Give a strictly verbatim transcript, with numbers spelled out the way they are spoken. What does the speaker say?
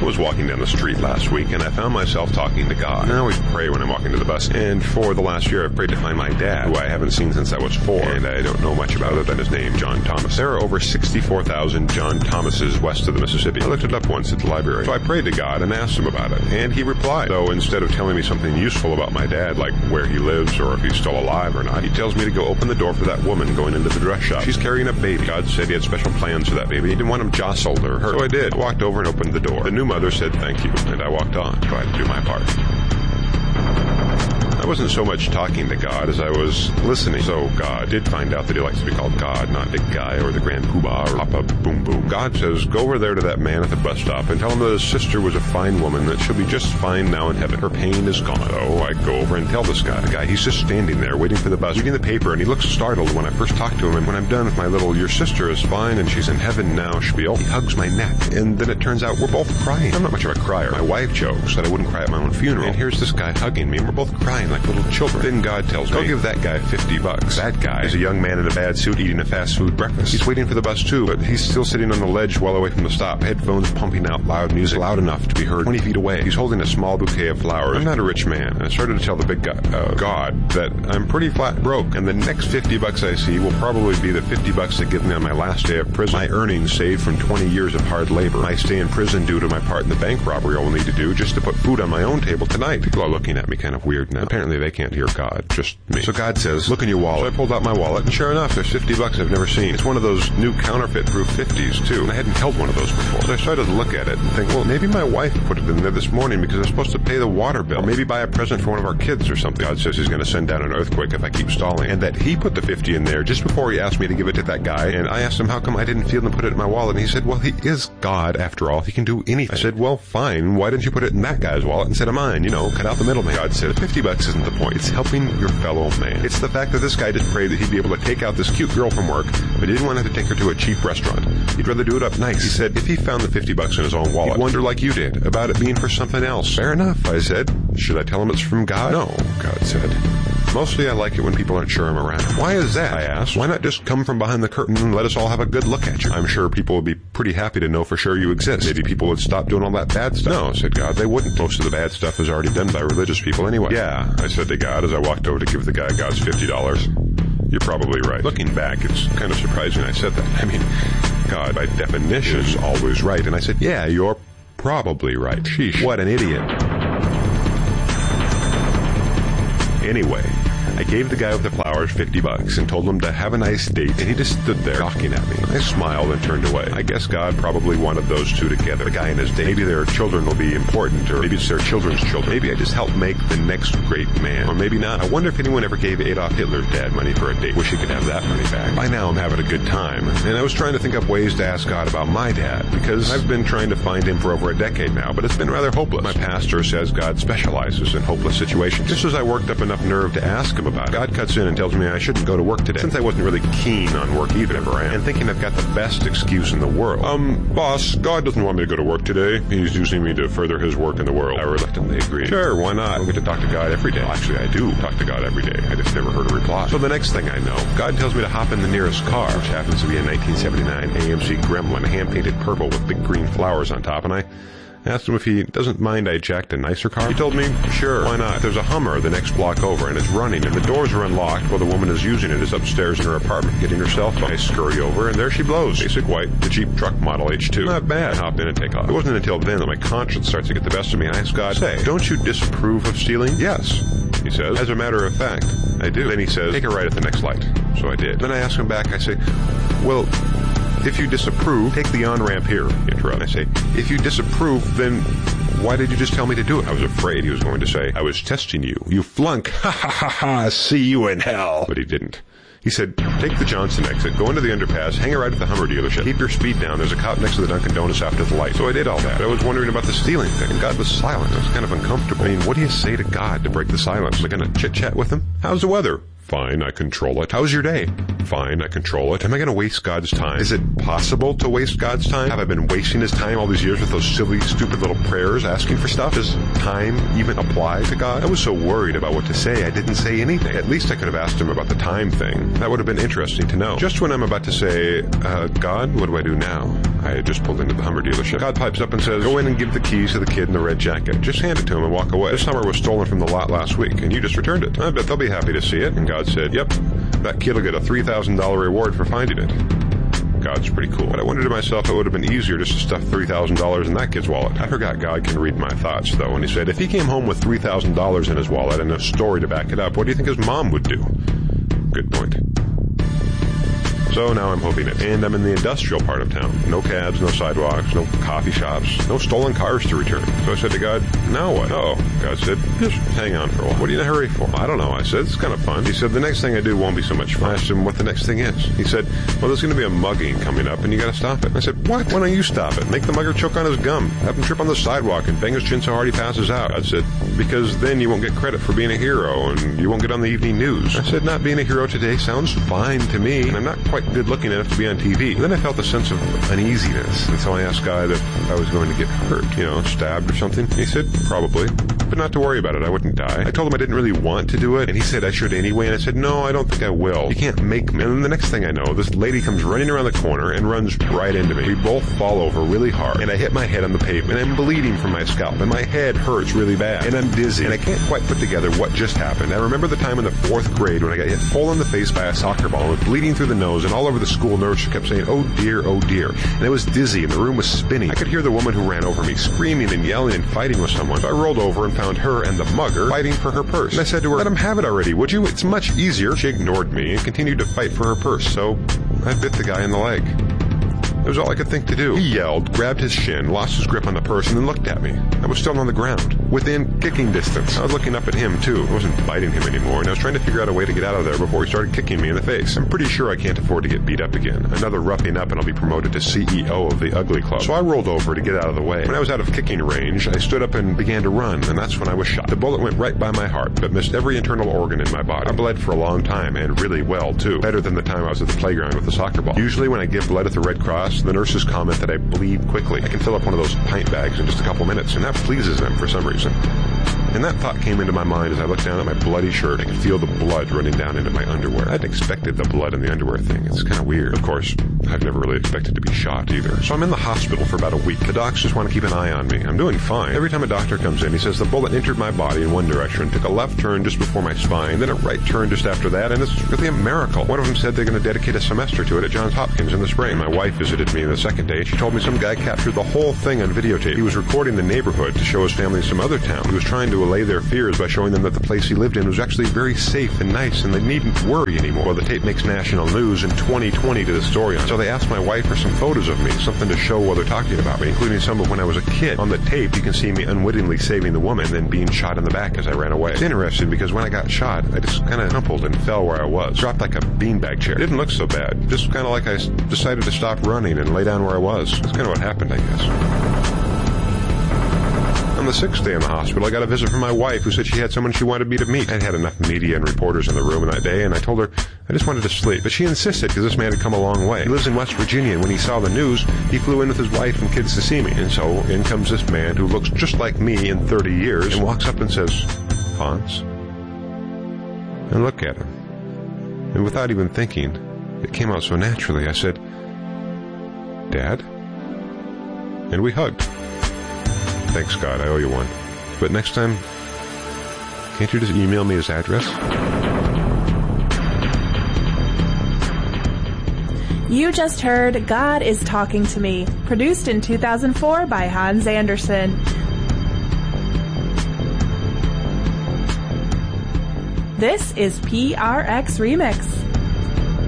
I was walking down the street last week, and I found myself talking to God. And I always pray when I'm walking to the bus. And for the last year, I've prayed to find my dad, who I haven't seen since I was four. And I don't know much about other than his name, John Thomas. There are over sixty-four thousand John Thomases west of the Mississippi. I looked it up once at the library. So I prayed to God and asked him about it. And he replied. So instead of telling me something useful about my dad, like where he lives or if he's still alive or not, he tells me to go open the door for that woman going into the dress shop. She's carrying a baby. God said he had special plans for that baby. He didn't want him jostled or hurt. So I did. I walked over and opened the door. The new mother said thank you, and I walked on. So I had to do my part. I wasn't so much talking to God as I was listening. So God did find out that he likes to be called God, not Big Guy or the Grand Poobah or Papa Boom Boom. God says, go over there to that man at the bus stop and tell him that his sister was a fine woman, that she'll be just fine now in heaven. Her pain is gone. So I go over and tell this guy. The guy, he's just standing there waiting for the bus, reading the paper, and he looks startled when I first talk to him. And when I'm done with my little, your sister is fine and she's in heaven now spiel, he hugs my neck. And then it turns out we're both crying. I'm not much of a crier. My wife jokes that I wouldn't cry at my own funeral. And here's this guy hugging me, and we're both crying like little children. Then God tells me, go give that guy fifty bucks. That guy is a young man in a bad suit eating a fast food breakfast. He's waiting for the bus too, but he's still sitting on the ledge well away from the stop, headphones pumping out loud music, loud enough to be heard twenty feet away. He's holding a small bouquet of flowers. I'm not a rich man, and I started to tell the big guy, uh, God, that I'm pretty flat broke, and the next fifty bucks I see will probably be the fifty bucks they give me on my last day of prison. My earnings saved from twenty years of hard labor. I stay in prison due to my part in the bank robbery I will need to do just to put food on my own table tonight. People are looking at me kind of weird now. Apparently they can't hear God, just me. So God says, look in your wallet. So I pulled out my wallet, and sure enough, there's fifty bucks I've never seen. It's one of those new counterfeit-proof fifties, too, and I hadn't held one of those before. So I started to look at it and think, well, maybe my wife put it in there this morning because I'm supposed to pay the water bill, or maybe buy a present for one of our kids or something. God says he's going to send down an earthquake if I keep stalling, and that he put the fifty in there just before he asked me to give it to that guy, and I asked him how come I didn't feel him put it in my wallet, and he said, well, he is God, after all. He can do anything. I said, well, fine. Why didn't you put it in that guy's wallet instead of mine? You know, cut out the middleman. God said, fifty bucks isn't the point. It's helping your fellow man. It's the fact that this guy just prayed that he'd be able to take out this cute girl from work, but he didn't want to have to take her to a cheap restaurant. He'd rather do it up nice. He said if he found the fifty bucks in his own wallet, he'd wonder like you did about it being for something else. Fair enough, I said. Should I tell him it's from God? No, God said. Mostly I like it when people aren't sure I'm around. Why is that? I asked. Why not just come from behind the curtain and let us all have a good look at you? I'm sure people would be pretty happy to know for sure you exist. Maybe people would stop doing all that bad stuff. No, said God, they wouldn't. Most of the bad stuff is already done by religious people anyway. Yeah, I said to God as I walked over to give the guy God's fifty dollars. You're probably right. Looking back, it's kind of surprising I said that. I mean, God, by definition, is always right. And I said, yeah, you're probably right. Sheesh, what an idiot. Anyway, I gave the guy with the flowers fifty bucks and told him to have a nice date, and he just stood there gawking at me. I smiled and turned away. I guess God probably wanted those two together, the guy and his date. Maybe their children will be important, or maybe it's their children's children. Maybe I just helped make the next great man, or maybe not. I wonder if anyone ever gave Adolf Hitler's dad money for a date. Wish he could have that money back. By now I'm having a good time, and I was trying to think up ways to ask God about my dad, because I've been trying to find him for over a decade now, but it's been rather hopeless. My pastor says God specializes in hopeless situations. Just as I worked up enough nerve to ask him about it, God cuts in and tells me I shouldn't go to work today, since I wasn't really keen on work either, never am, and thinking I've got the best excuse in the world. Um, boss, God doesn't want me to go to work today. He's using me to further his work in the world. I reluctantly agreed. Sure, why not? I don't get to talk to God every day. Well, actually, I do talk to God every day. I just never heard a reply. So the next thing I know, God tells me to hop in the nearest car, which happens to be a nineteen seventy-nine A M C Gremlin, hand-painted purple with big green flowers on top, and I asked him if he doesn't mind I jacked a nicer car. He told me, sure, why not? There's a Hummer the next block over, and it's running, and the doors are unlocked while the woman is using it is upstairs in her apartment getting her cell phone. I scurry over, and there she blows. Basic white, the Jeep truck model H two. Not bad. I hop in and take off. It wasn't until then that my conscience starts to get the best of me, and I ask God, say, don't you disapprove of stealing? Yes, he says. As a matter of fact, I do. Then he says, take a right at the next light. So I did. Then I ask him back, I say, well, if you disapprove, take the on-ramp here. Interrupt. I say, if you disapprove, then why did you just tell me to do it? I was afraid he was going to say, I was testing you. You flunk. Ha ha ha ha. See you in hell. But he didn't. He said, take the Johnson exit, go into the underpass, hang a right at the Hummer dealership, keep your speed down, there's a cop next to the Dunkin' Donuts after the light. So I did all that. I was wondering about the stealing thing, and God was silent. I was kind of uncomfortable. I mean, what do you say to God to break the silence? Am I going to chit-chat with him? How's the weather? Fine, I control it. How's your day? Fine, I control it. Am I going to waste God's time? Is it possible to waste God's time? Have I been wasting his time all these years with those silly, stupid little prayers asking for stuff? Does time even apply to God? I was so worried about what to say, I didn't say anything. At least I could have asked him about the time thing. That would have been interesting to know. Just when I'm about to say, uh, God, what do I do now? I had just pulled into the Hummer dealership. God pipes up and says, go in and give the keys to the kid in the red jacket. Just hand it to him and walk away. This Hummer was stolen from the lot last week, and you just returned it. I bet they'll be happy to see it. And God said, yep, that kid will get a three thousand dollars reward for finding it. God's pretty cool. But I wondered to myself, it would have been easier just to stuff three thousand dollars in that kid's wallet. I forgot God can read my thoughts, though, and he said, if he came home with three thousand dollars in his wallet and a story to back it up, what do you think his mom would do? Good point. So now I'm hoping it. And I'm in the industrial part of town. No cabs, no sidewalks, no coffee shops, no stolen cars to return. So I said to God, now what? Oh, God said, just hang on for a while. What are you in a hurry for? I don't know. I said, it's kind of fun. He said, the next thing I do won't be so much fun. I asked him what the next thing is. He said, well, there's going to be a mugging coming up and you got to stop it. I said, what? Why don't you stop it? Make the mugger choke on his gum. Have him trip on the sidewalk and bang his chin so hard he passes out. I said, because then you won't get credit for being a hero and you won't get on the evening news. I said, not being a hero today sounds fine to me, and I'm not quite good looking enough to be on T V. And then I felt a sense of uneasiness, and so I asked God if I was going to get hurt, you know, stabbed or something. He said, probably, but not to worry about it. I wouldn't die. I told him I didn't really want to do it, and he said I should anyway, and I said, no, I don't think I will. You can't make me. And then the next thing I know, this lady comes running around the corner and runs right into me. We both fall over really hard, and I hit my head on the pavement, and I'm bleeding from my scalp, and my head hurts really bad, and I'm dizzy, and I can't quite put together what just happened. I remember the time in the fourth grade when I got hit full in the face by a soccer ball with bleeding through the nose, and all over the school nurse kept saying, oh dear, oh dear. And I was dizzy and the room was spinning. I could hear the woman who ran over me screaming and yelling and fighting with someone. So I rolled over and found her and the mugger fighting for her purse. And I said to her, let him have it already, would you? It's much easier. She ignored me and continued to fight for her purse. So I bit the guy in the leg. It was all I could think to do. He yelled, grabbed his shin, lost his grip on the purse, and then looked at me. I was still on the ground, within kicking distance. I was looking up at him, too. I wasn't biting him anymore, and I was trying to figure out a way to get out of there before he started kicking me in the face. I'm pretty sure I can't afford to get beat up again. Another roughing up and I'll be promoted to C E O of the Ugly Club. So I rolled over to get out of the way. When I was out of kicking range, I stood up and began to run, and that's when I was shot. The bullet went right by my heart, but missed every internal organ in my body. I bled for a long time, and really well, too. Better than the time I was at the playground with the soccer ball. Usually when I give blood at the Red Cross, the nurses comment that I bleed quickly. I can fill up one of those pint bags in just a couple minutes, and that pleases them for some reason. And that thought came into my mind as I looked down at my bloody shirt. I could feel the blood running down into my underwear. I'd expected the blood in the underwear thing. It's kind of weird. Of course, I've never really expected to be shot either. So I'm in the hospital for about a week. The docs just want to keep an eye on me. I'm doing fine. Every time a doctor comes in, he says the bullet entered my body in one direction, took a left turn just before my spine, then a right turn just after that, and it's really a miracle. One of them said they're going to dedicate a semester to it at Johns Hopkins in the spring. My wife visited me the second day. She told me some guy captured the whole thing on videotape. He was recording the neighborhood to show his family in some other town. He was trying to allay their fears by showing them that the place he lived in was actually very safe and nice and they needn't worry anymore. Well, the tape makes national news in twenty twenty to the story on it. So they asked my wife for some photos of me, something to show while they're talking about me, including some of when I was a kid. On the tape, you can see me unwittingly saving the woman, then being shot in the back as I ran away. It's interesting because when I got shot, I just kind of crumpled and fell where I was, dropped like a beanbag chair. It didn't look so bad, just kind of like I decided to stop running and lay down where I was. That's kind of what happened, I guess. On the sixth day in the hospital, I got a visit from my wife who said she had someone she wanted me to meet. I'd had enough media and reporters in the room that day, and I told her I just wanted to sleep. But she insisted because this man had come a long way. He lives in West Virginia, and when he saw the news, he flew in with his wife and kids to see me. And so in comes this man who looks just like me in thirty years and walks up and says, Hans. And look at him. And without even thinking, it came out so naturally. I said, Dad? And we hugged. Thanks, God, I owe you one. But next time, can't you just email me his address? You just heard God is Talking to Me, produced in two thousand four by Hans Anderson. This is P R X Remix.